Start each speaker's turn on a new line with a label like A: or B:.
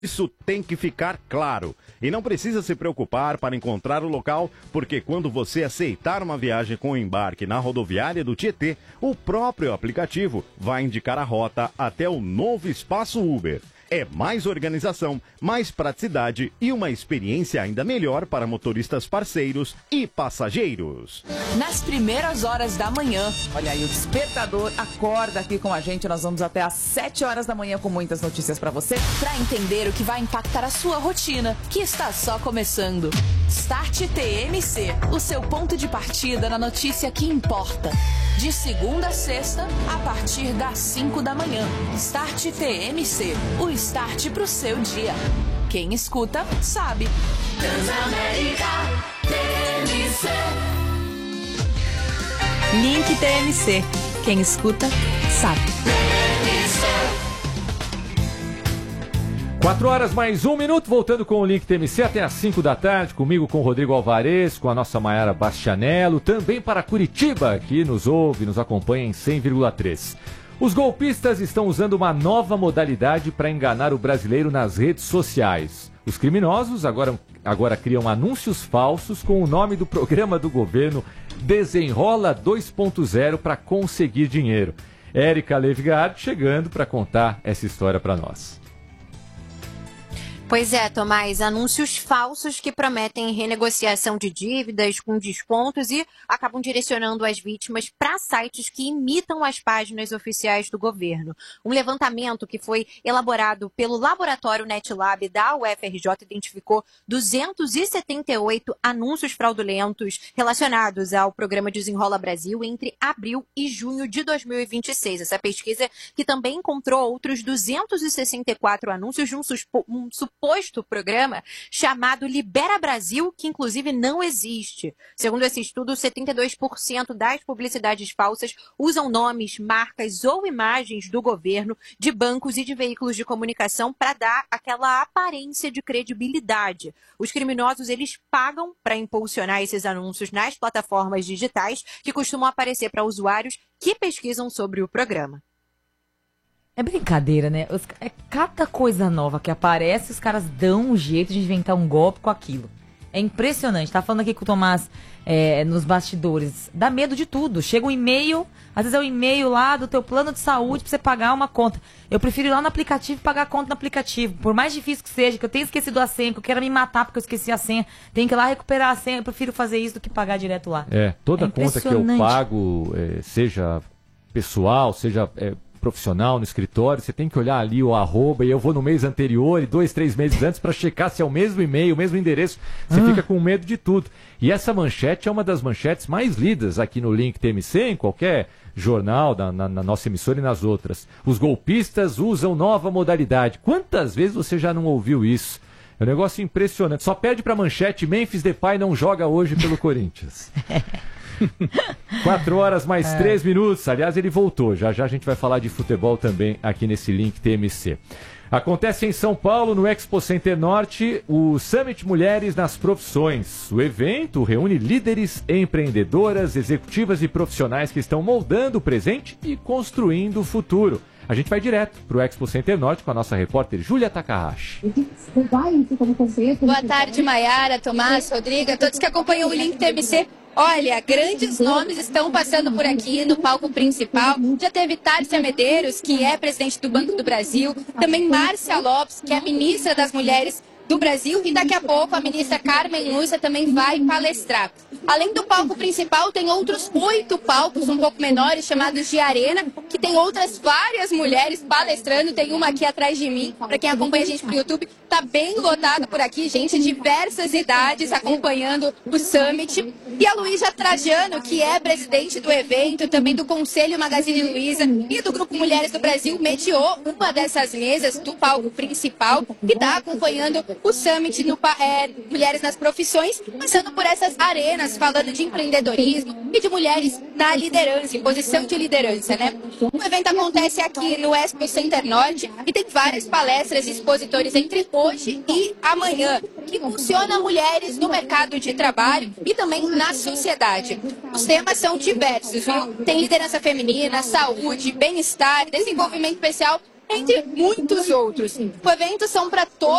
A: Isso tem que ficar claro. E não precisa se preocupar para encontrar o local, porque quando você aceitar uma viagem com embarque na rodoviária do Tietê, o próprio aplicativo vai indicar a rota até o novo espaço Uber. É mais organização, mais praticidade e uma experiência ainda melhor para motoristas parceiros e passageiros.
B: Nas primeiras horas da manhã, olha aí, o despertador acorda aqui com a gente. Nós vamos até às 7 horas da manhã com muitas notícias para você, para entender o que vai impactar a sua rotina, que está só começando. Start TMC, o seu ponto de partida na notícia que importa. De segunda a sexta, a partir das 5 da manhã. Start TMC, o start pro seu dia. Quem escuta, sabe.
C: Transamérica TMC.
D: Link TMC. Quem escuta, sabe.
E: 4 horas mais 1 minuto, voltando com o Link TMC até às 5 da tarde, comigo, com o Rodrigo Alvarez, com a nossa Maiara Bastianello, também para Curitiba, que nos ouve, nos acompanha em 100,3. Os golpistas estão usando uma nova modalidade para enganar o brasileiro nas redes sociais. Os criminosos agora criam anúncios falsos com o nome do programa do governo Desenrola 2.0 para conseguir dinheiro. Érica Levgard chegando para contar essa história para nós.
F: Pois é, Tomás, anúncios falsos que prometem renegociação de dívidas com descontos e acabam direcionando as vítimas para sites que imitam as páginas oficiais do governo. Um levantamento que foi elaborado pelo laboratório NetLab da UFRJ identificou 278 anúncios fraudulentos relacionados ao programa Desenrola Brasil entre abril e junho de 2026. Essa pesquisa que também encontrou outros 264 anúncios de um suposto programa chamado Libera Brasil, que inclusive não existe. Segundo esse estudo, 72% das publicidades falsas usam nomes, marcas ou imagens do governo, de bancos e de veículos de comunicação para dar aquela aparência de credibilidade. Os criminosos, eles pagam para impulsionar esses anúncios nas plataformas digitais que costumam aparecer para usuários que pesquisam sobre o programa.
D: É brincadeira, né? É cada coisa nova que aparece, os caras dão um jeito de inventar um golpe com aquilo. É impressionante. Tá falando aqui com o Tomás nos bastidores. Dá medo de tudo. Chega um e-mail, às vezes é um e-mail lá do teu plano de saúde pra você pagar uma conta. Eu prefiro ir lá no aplicativo e pagar a conta no aplicativo. Por mais difícil que seja, que eu tenha esquecido a senha, que eu quero me matar porque eu esqueci a senha, tenho que ir lá recuperar a senha. Eu prefiro fazer isso do que pagar direto lá.
E: Toda conta que eu pago, seja pessoal, seja profissional no escritório, você tem que olhar ali o arroba, e eu vou no mês anterior e 2, 3 meses antes para checar se é o mesmo e-mail, o mesmo endereço. Você fica com medo de tudo. E essa manchete é uma das manchetes mais lidas aqui no Link TMC, em qualquer jornal, na nossa emissora e nas outras. Os golpistas usam nova modalidade. Quantas vezes você já não ouviu isso? É um negócio impressionante. Só perde para manchete: Memphis Depay não joga hoje pelo Corinthians. 4 horas mais 3 minutos. Aliás, ele voltou. Já já a gente vai falar de futebol também aqui nesse Link TMC. Acontece em São Paulo, no Expo Center Norte, o Summit Mulheres nas Profissões. O evento reúne líderes, empreendedoras, executivas e profissionais que estão moldando o presente e construindo o futuro. A gente vai direto para o Expo Center Norte com a nossa repórter Júlia Takahashi.
G: Boa tarde, Maiara, Tomás, Rodrigo, a todos que acompanham o Link TMC. Olha, grandes nomes estão passando por aqui no palco principal. Já teve Tárcia Medeiros, que é presidente do Banco do Brasil, também Márcia Lopes, que é ministra das Mulheres do Brasil, e daqui a pouco a ministra Carmen Lúcia também vai palestrar. Além do palco principal, tem outros 8 palcos um pouco menores, chamados de arena, que tem outras várias mulheres palestrando. Tem uma aqui atrás de mim, para quem acompanha a gente pro YouTube, tá bem lotado por aqui, gente de diversas idades acompanhando o Summit. E a Luísa Trajano, que é presidente do evento, também do Conselho Magazine Luiza e do Grupo Mulheres do Brasil, mediou uma dessas mesas do palco principal, que está acompanhando o Summit no Mulheres nas Profissões, passando por essas arenas, falando de empreendedorismo e de mulheres na liderança, em posição de liderança, né? O evento acontece aqui no Expo Center Norte e tem várias palestras e expositores entre hoje e amanhã, que funcionam mulheres no mercado de trabalho e também na sociedade. Os temas são diversos, viu? Tem liderança feminina, saúde, bem-estar, desenvolvimento especial, entre muitos outros. O evento são para todos